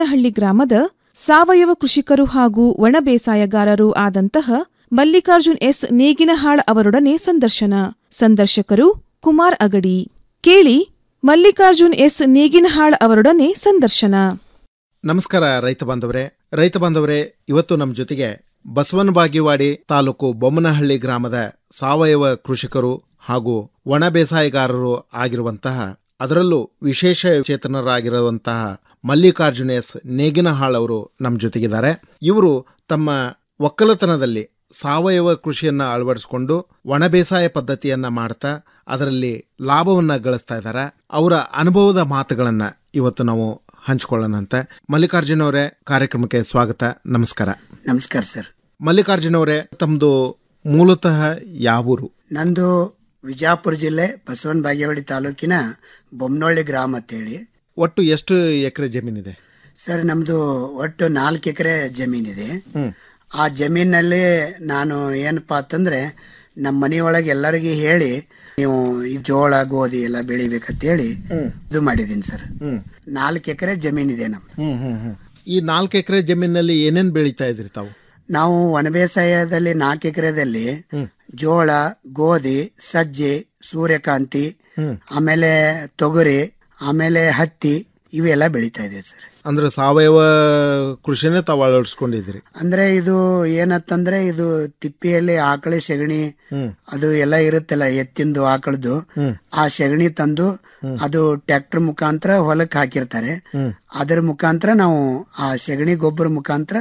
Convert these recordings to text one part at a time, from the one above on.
ಹಳ್ಳಿ ಗ್ರಾಮದ ಸಾವಯವ ಕೃಷಿಕರು ಹಾಗೂ ಒಣ ಬೇಸಾಯಗಾರರು ಆದಂತಹ ಮಲ್ಲಿಕಾರ್ಜುನ್ ಎಸ್ ನೇಗಿನಹಾಳ್ ಅವರೊಡನೆ ಸಂದರ್ಶನ. ಸಂದರ್ಶಕರು ಕುಮಾರ್ ಅಗಡಿ. ಕೇಳಿ ಮಲ್ಲಿಕಾರ್ಜುನ್ ಎಸ್ ನೇಗಿನಹಾಳ್ ಅವರೊಡನೆ ಸಂದರ್ಶನ. ನಮಸ್ಕಾರ ರೈತ ಬಾಂಧವರೇ, ಇವತ್ತು ನಮ್ಮ ಜೊತೆಗೆ ಬಸವನ ಬಾಗೇವಾಡಿ ತಾಲೂಕು ಬೊಮ್ಮನಹಳ್ಳಿ ಗ್ರಾಮದ ಸಾವಯವ ಕೃಷಿಕರು ಹಾಗೂ ಒಣ ಬೇಸಾಯಗಾರರು ಆಗಿರುವಂತಹ, ಅದರಲ್ಲೂ ವಿಶೇಷ ಚೇತನರಾಗಿರುವಂತಹ ಮಲ್ಲಿಕಾರ್ಜುನ್ ಎಸ್ ನೇಗಿನಹಾಳ್ ಅವರು ನಮ್ಮ ಜೊತೆಗಿದ್ದಾರೆ. ಇವರು ತಮ್ಮ ಒಕ್ಕಲತನದಲ್ಲಿ ಸಾವಯವ ಕೃಷಿಯನ್ನ ಅಳವಡಿಸಿಕೊಂಡು ಒಣ ಬೇಸಾಯ ಪದ್ಧತಿಯನ್ನ ಮಾಡ್ತಾ ಅದರಲ್ಲಿ ಲಾಭವನ್ನ ಗಳಿಸ್ತಾ ಇದ್ದಾರೆ. ಅವರ ಅನುಭವದ ಮಾತುಗಳನ್ನ ಇವತ್ತು ನಾವು ಹಂಚಿಕೊಳ್ಳೋಣಂತೆ. ಮಲ್ಲಿಕಾರ್ಜುನ್ ಅವರೇ, ಕಾರ್ಯಕ್ರಮಕ್ಕೆ ಸ್ವಾಗತ. ನಮಸ್ಕಾರ. ನಮಸ್ಕಾರ ಸರ್. ಮಲ್ಲಿಕಾರ್ಜುನ್ ಅವರೇ, ತಮ್ಮದು ಮೂಲತಃ ಯಾವೂರು? ನಂದು ವಿಜಯಪುರ ಜಿಲ್ಲೆ ಬಸವನ ಬಾಗೇವಾಡಿ ತಾಲೂಕಿನ ಬೊಮ್ಮನಹಳ್ಳಿ ಗ್ರಾಮ ಅಂತೇಳಿ. ಒಟ್ಟು ಎಷ್ಟು ಎಕರೆ ಜಮೀನಿದೆ ಸರ್? ನಮ್ದು ಒಟ್ಟು 4 ಎಕರೆ ಜಮೀನಿದೆ. ಆ ಜಮೀನಲ್ಲಿ ನಾನು ಏನಪ್ಪಾ ಅಂತಂದ್ರೆ ನಮ್ಮ ಮನೆಯೊಳಗೆ ಎಲ್ಲರಿಗೆ ಹೇಳಿ ನೀವು ಈ ಜೋಳ ಗೋಧಿ ಎಲ್ಲ ಬೆಳಿಬೇಕಂತ ಹೇಳಿ ಇದು ಮಾಡಿದೀನಿ ಸರ್. 4 ಎಕರೆ ಜಮೀನಿದೆ ನಮ್ದು. ಈ 4 ಎಕರೆ ಜಮೀನಲ್ಲಿ ಏನೇನ್ ಬೆಳೀತಾ ಇದ್ರಿ ತಾವು? ನಾವು ಒಣ ಬೇಸಾಯದಲ್ಲಿ 4 ಎಕರೆದಲ್ಲಿ ಜೋಳ, ಗೋಧಿ, ಸಜ್ಜೆ, ಸೂರ್ಯಕಾಂತಿ, ಆಮೇಲೆ ತೊಗರಿ, ಆಮೇಲೆ ಹತ್ತಿ ಇವೆಲ್ಲ ಬೆಳೀತಾ ಇದೆ ಸರ್. ಅಂದ್ರೆ ಸಾವಯವ ಕೃಷಿನೇ ತಾವು ಅಳವಡಿಸ್ಕೊಂಡಿದ್ರಿ? ಅಂದ್ರೆ ಇದು ಏನತ್ತಂದ್ರೆ ಇದು ತಿಪ್ಪಿಯಲ್ಲಿ ಆಕಳ ಸೆಗಣಿ ಅದು ಎಲ್ಲ ಇರುತ್ತಲ್ಲ, ಎತ್ತಿಂದು ಆಕಳದು, ಆ ಸೆಗಣಿ ತಂದು ಅದು ಟ್ರ್ಯಾಕ್ಟರ್ ಮುಖಾಂತರ ಹೊಲಕ್ಕೆ ಹಾಕಿರ್ತಾರೆ. ಅದರ ಮುಖಾಂತರ ನಾವು ಆ ಸೆಗಣಿ ಗೊಬ್ಬರ ಮುಖಾಂತರ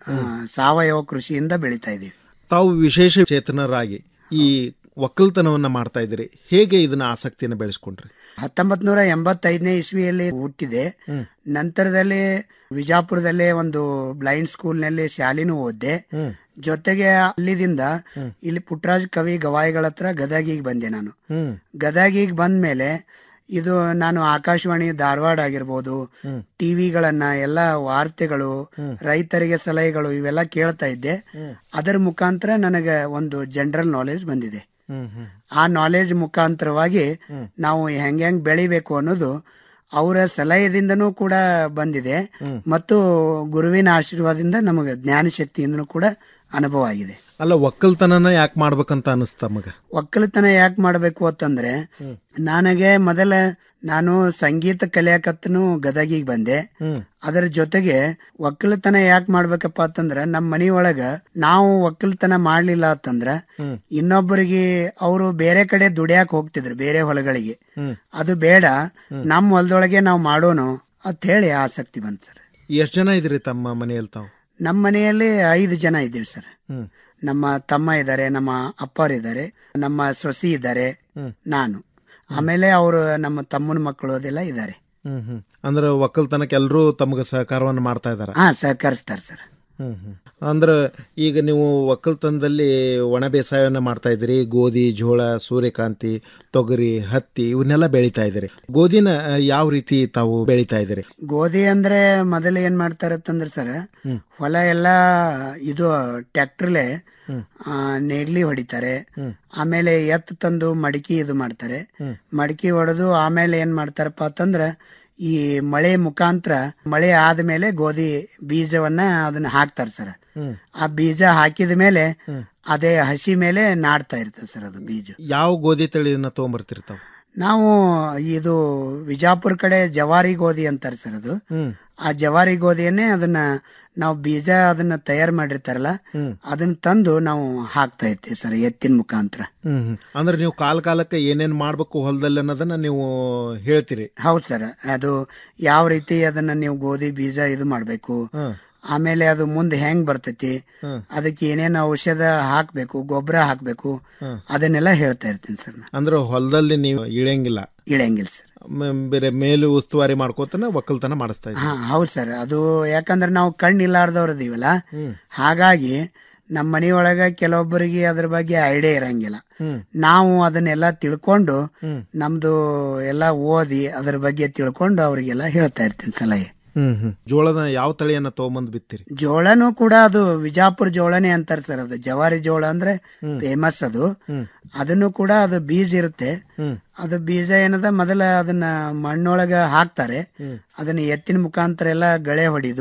ಸಾವಯವ ಕೃಷಿಯಿಂದ ಬೆಳೀತಾ ಇದೀವಿ. ತಾವು ವಿಶೇಷ ಚೇತನರಾಗಿ ಈ ಒಕ್ಕಲ್ತನವನ್ನ ಮಾಡ್ತಾ ಇದ್ರಿ. ಹೇಗೆ ಇದನ್ನ ಆಸಕ್ತಿಯನ್ನು ಬೆಳೆಸ್ಕೊಂಡ್ರಿ? 1985ನೇ ಇಸ್ವಿಯಲ್ಲಿ ಹುಟ್ಟಿದೆ. ನಂತರದಲ್ಲಿ ವಿಜಾಪುರದಲ್ಲೇ ಒಂದು ಬ್ಲೈಂಡ್ ಸ್ಕೂಲ್ನಲ್ಲಿ ಶಾಲೆನೂ ಓದ್ದೆ. ಜೊತೆಗೆ ಅಲ್ಲಿದಿಂದ ಇಲ್ಲಿ ಪುಟ್ಟರಾಜ್ ಕವಿ ಗವಾಯಿಗಳ ಹತ್ರ ಗದಗಿಗೆ ಬಂದೆ. ನಾನು ಗದಗಿಗೆ ಬಂದ ಮೇಲೆ ಇದು ನಾನು ಆಕಾಶವಾಣಿ ಧಾರವಾಡ ಆಗಿರ್ಬೋದು, ಟಿವಿಗಳನ್ನ ಎಲ್ಲ ವಾರ್ತೆಗಳು, ರೈತರಿಗೆ ಸಲಹೆಗಳು ಇವೆಲ್ಲ ಕೇಳ್ತಾ ಇದ್ದೆ. ಅದರ ಮುಖಾಂತರ ನನಗೆ ಒಂದು ಜನರಲ್ ನಾಲೆಜ್ ಬಂದಿದೆ. ಆ ನಾಲೆಜ್ ಮುಖಾಂತರವಾಗಿ ನಾವು ಹೆಂಗ್ ಬೆಳಿಬೇಕು ಅನ್ನೋದು ಅವರ ಸಲಹೆದಿಂದನೂ ಕೂಡ ಬಂದಿದೆ, ಮತ್ತು ಗುರುವಿನ ಆಶೀರ್ವಾದದಿಂದ ನಮಗೆ ಜ್ಞಾನ ಶಕ್ತಿಯಿಂದನೂ ಕೂಡ ಅನುಭವ ಆಗಿದೆ. ಅಲ್ಲ, ಒಕ್ಕಲ್ತನನ ಯಾಕೆ ಮಾಡ್ಬೇಕಂತ ಅನಿಸ್ತ ಮಗ? ಒಕ್ಕಲ್ತನ ಯಾಕೆ ಮಾಡ್ಬೇಕು ಅಂತಂದ್ರೆ, ನನಗೆ ಮೊದಲ ನಾನು ಸಂಗೀತ ಕಲಿಯಾಕತ್ತನು ಗದಗಿಗೆ ಬಂದೆ. ಅದರ ಜೊತೆಗೆ ಒಕ್ಕಲ್ತನ ಯಾಕೆ ಮಾಡ್ಬೇಕಪ್ಪ ಅಂತಂದ್ರ, ನಮ್ಮ ಮನೆಯೊಳಗ ನಾವು ಒಕ್ಕಲ್ತನ ಮಾಡ್ಲಿಲ್ಲ ಅಂತಂದ್ರ ಇನ್ನೊಬ್ಬರಿಗೆ ಅವರು ಬೇರೆ ಕಡೆ ದುಡಿಯಾಕ ಹೋಗ್ತಿದ್ರು, ಬೇರೆ ಹೊಲಗಳಿಗೆ. ಅದು ಬೇಡ, ನಮ್ಮ ಹೊಲದೊಳಗೆ ನಾವು ಮಾಡೋಣ ಅಂತ ಹೇಳಿ ಆಸಕ್ತಿ ಬಂತು ಸರ್. ಎಷ್ಟು ಜನ ಇದ್ರಿ ತಮ್ಮ ಮನೆಯಲ್ಲಿ ತಾವು? ನಮ್ಮ ಮನೆಯಲ್ಲಿ 5 ಜನ ಇದ್ದೀವಿ ಸರ್. ನಮ್ಮ ತಮ್ಮ ಇದ್ದಾರೆ, ನಮ್ಮ ಅಪ್ಪರಿದ್ದಾರೆ, ನಮ್ಮ ಸೊಸಿ ಇದ್ದಾರೆ, ನಾನು, ಆಮೇಲೆ ಅವರು ನಮ್ಮ ತಮ್ಮನ ಮಕ್ಕಳು ಅದೆಲ್ಲ ಇದ್ದಾರೆ. ಅಂದ್ರೆ ಒಕ್ಕಲ್ತನಕ್ಕೆ ಎಲ್ಲರೂ ತಮಗೆ ಸಹಕಾರವನ್ನು ಮಾಡ್ತಾ ಇದಾರೆ? ಹಾ, ಸಹಕರಿಸ್ತಾರೆ ಸರ್. ಅಂದ್ರೆ ಈಗ ನೀವು ಒಕ್ಕಲ್ತನದಲ್ಲಿ ಒಣ ಬೇಸಾಯವನ್ನ ಮಾಡ್ತಾ ಇದ್ದೀರಿ. ಗೋಧಿ, ಜೋಳ, ಸೂರ್ಯಕಾಂತಿ, ತೊಗರಿ, ಹತ್ತಿ ಇವನ್ನೆಲ್ಲ ಬೆಳಿತಾ ಇದ್ದೀರಿ. ಗೋಧಿನ ಯಾವ ರೀತಿ ತಾವು ಬೆಳಿತಾ ಇದ್ದೀರಿ? ಗೋಧಿ ಅಂದ್ರೆ ಮೊದಲು ಏನ್ ಮಾಡ್ತಾರತ್ತಂದ್ರೆ ಸರ್, ಹೊಲ ಎಲ್ಲ ಇದು ಟ್ರ್ಯಾಕ್ಟರ್ಲೆ ನೇಗ್ಲಿ ಹೊಡಿತಾರೆ. ಆಮೇಲೆ ಎತ್ತು ತಂದು ಮಡಿಕೆ ಇದು ಮಾಡ್ತಾರೆ. ಮಡಿಕೆ ಹೊಡೆದು ಆಮೇಲೆ ಏನ್ ಮಾಡ್ತಾರಪ್ಪ ಅಂತಂದ್ರ, ಈ ಮಳೆ ಮುಖಾಂತರ ಮಳೆ ಆದ್ಮೇಲೆ ಗೋಧಿ ಬೀಜವನ್ನ ಅದನ್ನ ಹಾಕ್ತಾರೆ ಸರ್. ಆ ಬೀಜ ಹಾಕಿದ ಮೇಲೆ ಅದೇ ಹಸಿ ಮೇಲೆ ನಾಡ್ತಾ ಇರ್ತದೆ ಸರ್ ಅದು ಬೀಜ. ಯಾವ ಗೋಧಿ ತಳಿಯನ್ನ ತಗೊಂಡ್ಬರ್ತಿರ್ತಾವ? ನಾವು ಇದು ವಿಜಾಪುರ ಕಡೆ ಜವಾರಿ ಗೋಧಿ ಅಂತಾರೆ ಸರ್. ಅದು ಆ ಜವಾರಿ ಗೋಧಿಯನ್ನೇ ಅದನ್ನ ನಾವು ಬೀಜ ಅದನ್ನ ತಯಾರು ಮಾಡಿರ್ತಾರಲ್ಲ, ಅದನ್ನ ತಂದು ನಾವು ಹಾಕ್ತಾ ಇರ್ತೀವಿ ಸರ್ ಎತ್ತಿನ ಮುಖಾಂತರ. ಅಂದ್ರೆ ನೀವು ಕಾಲಕ್ಕೆ ಏನೇನ್ ಮಾಡ್ಬೇಕು ಹೊಲದಲ್ಲಿ ಅನ್ನೋದನ್ನ ನೀವು ಹೇಳ್ತೀರಿ? ಹೌದು ಸರ್. ಅದು ಯಾವ ರೀತಿ ಅದನ್ನ ನೀವು ಗೋಧಿ ಬೀಜ ಇದು ಮಾಡ್ಬೇಕು, ಆಮೇಲೆ ಅದು ಮುಂದೆ ಹೆಂಗ್ ಬರ್ತೈತಿ, ಅದಕ್ಕೆ ಏನೇನು ಔಷಧ ಹಾಕ್ಬೇಕು, ಗೊಬ್ಬರ ಹಾಕ್ಬೇಕು, ಅದನ್ನೆಲ್ಲ ಹೇಳ್ತಾ ಇರ್ತೀನಿ ಸರ್. ಅಂದ್ರೆ ಹೊಲದಲ್ಲಿ ನೀವು ಇಳಿಯಂಗಿಲ್ಲ ಸರ್. ಬೇರೆ ಮೇಲೆ ಉಸ್ತುವಾರಿ ಮಾಡ್ಕೋತಾನೆ ಒಕ್ಕಲ್ತನ ಮಾಡಿಸ್ತಾ ಇದ್ದೀವಿ? ಹೌದು ಸರ್. ಅದು ಯಾಕಂದ್ರೆ ನಾವು ಕಣ್ಣಿಲ್ಲಾರ್ದವ್ರದೀವಲ್ಲ, ಹಾಗಾಗಿ ನಮ್ಮ ಮನೆಯೊಳಗ ಕೆಲವೊಬ್ಬರಿಗೆ ಅದ್ರ ಬಗ್ಗೆ ಐಡಿಯಾ ಇರಂಗಿಲ್ಲ. ನಾವು ಅದನ್ನೆಲ್ಲ ತಿಳ್ಕೊಂಡು ನಮ್ದು ಎಲ್ಲ ಓದಿ ಅದ್ರ ಬಗ್ಗೆ ತಿಳ್ಕೊಂಡು ಅವ್ರಿಗೆಲ್ಲ ಹೇಳ್ತಾ ಇರ್ತೀನಿ ಸಲಹೆ. ಜೋಳದ ಯಾವ ತಳಿಯನ್ನ ತಗೊಂಬಂದ್ ಬಿತ್ತೀರಿ? ಜೋಳನು ಕೂಡ ಅದು ವಿಜಾಪುರ ಜೋಳನೇ ಅಂತಾರೆ ಸರ್. ಅದು ಜವಾರಿ ಜೋಳ ಅಂದ್ರೆ ಫೇಮಸ್ ಅದು. ಅದನ್ನು ಕೂಡ ಅದು ಬೀಜ ಇರುತ್ತೆ. ಅದು ಬೀಜ ಏನದ ಮೊದಲ ಅದನ್ನ ಮಣ್ಣೊಳಗ ಹಾಕ್ತಾರೆ. ಅದನ್ನ ಎತ್ತಿನ ಮುಖಾಂತರ ಎಲ್ಲ ಗಳೆ ಹೊಡಿದು